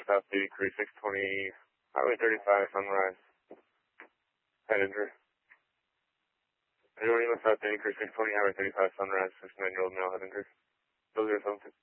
South 80 Creek 620, Highway 35, Sunrise, head injury. Anyone South 80 Creek 620, Highway 35, Sunrise, 69-year-old male head injury. 0072.